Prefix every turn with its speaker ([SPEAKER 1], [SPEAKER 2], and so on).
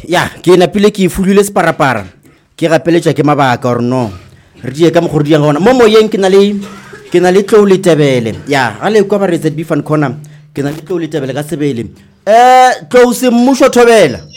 [SPEAKER 1] ya ke na pile ke fulile separapara ke gapeletša ke mabaka or no re die ka mogodi ya gona mo moyeng ke na le tlou le tebele ya ga le kwa ba re tsa di fan corner ke na le tlou le tebele ka sebele tlou se mmusho thobela